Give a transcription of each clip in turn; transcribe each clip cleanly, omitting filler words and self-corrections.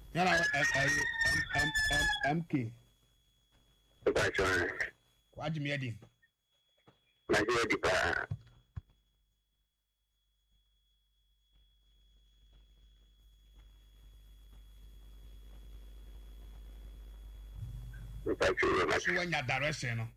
Yana MK. What do you mean? My dear Dipa. So when your direction,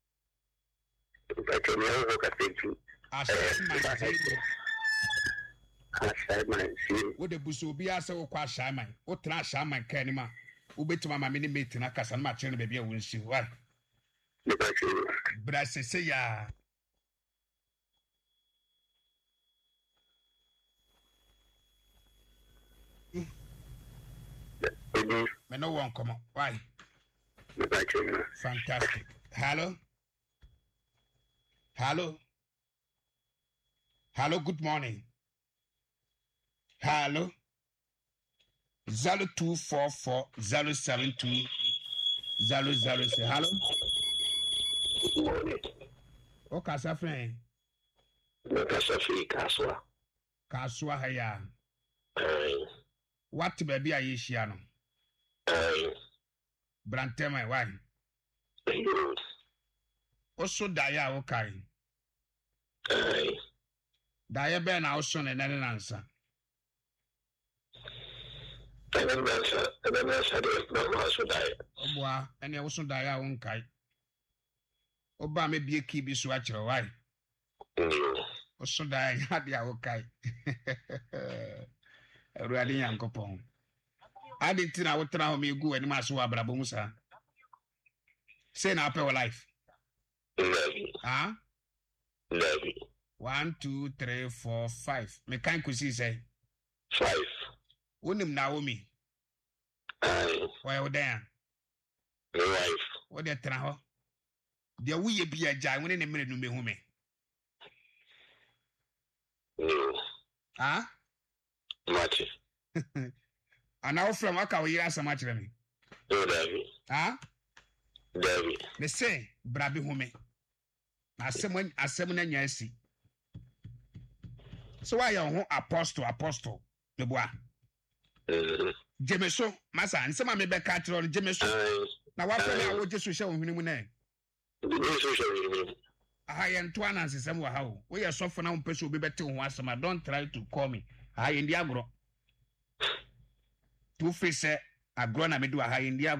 what the bush will be as a quite shaman, what trash shaman canima, who bet to my mini mate in a cast and match and baby will see what. But I say, ya. Me no one come on. Why? Fantastic. Hello? Hello? Hello, good morning. Hello? 0244 072 00. Hello? Okay, sir, friend. Kaswa haya. What baby are you shiano? Brantema, why? Also, Daya, okay. Daya Ben also and an answer. Oba, and I also Daya won't kai. Oba may be a key be swatcher, why? Also, Daya had the okay. Really, Uncle Pong. I didn't think I would try me go and Masua Brabumusa. Say now, pay life. Huh? 1, 2, 3, 4, 5. Me can't see say 5. Unim Naomi. Why there? Wife. What they tell there will be a giant in a minute to be home. Huh? Much. And now from Aka, we ask so much of me. Huh? David. They say, Brabi home. As someone, and yes. So why are apostle, the boy? Jemeso, Massa, and some may be catcher on Jemeso. Now, what I would just show him name. I am Tuan and somewhere how we are so for now, person will be better once. Don't try to call me. I in the agro. Two face a grown, I may do a high in the